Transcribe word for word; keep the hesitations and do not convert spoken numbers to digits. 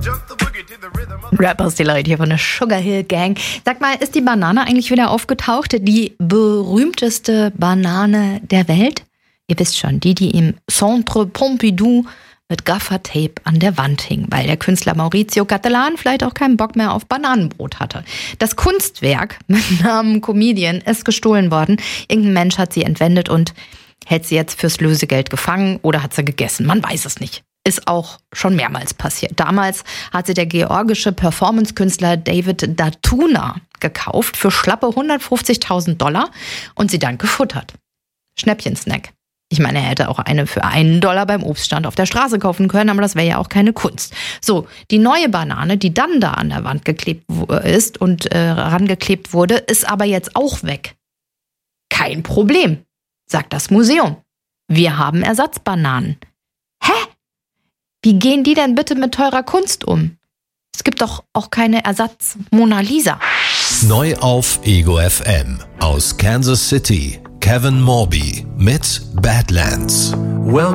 Rappers Delight hier von der Sugar Hill Gang. Sag mal, ist die Banane eigentlich wieder aufgetaucht? Die berühmteste Banane der Welt? Ihr wisst schon, die, die im Centre Pompidou mit Gaffertape an der Wand hing, weil der Künstler Maurizio Cattelan vielleicht auch keinen Bock mehr auf Bananenbrot hatte. Das Kunstwerk mit Namen Comedian ist gestohlen worden. Irgendein Mensch hat sie entwendet und hält sie jetzt fürs Lösegeld gefangen oder hat sie gegessen. Man weiß es nicht. Ist auch schon mehrmals passiert. Damals hat sie der georgische Performance-Künstler David Datuna gekauft für schlappe hundertfünfzigtausend Dollar und sie dann gefuttert. Schnäppchensnack. Ich meine, er hätte auch eine für einen Dollar beim Obststand auf der Straße kaufen können, aber das wäre ja auch keine Kunst. So, die neue Banane, die dann da an der Wand geklebt ist und äh, rangeklebt wurde, ist aber jetzt auch weg. Kein Problem, sagt das Museum. Wir haben Ersatzbananen. Hä? Wie gehen die denn bitte mit teurer Kunst um? Es gibt doch auch keine Ersatz-Mona Lisa. Neu auf Ego F M aus Kansas City. Kevin Morby mit Badlands. Well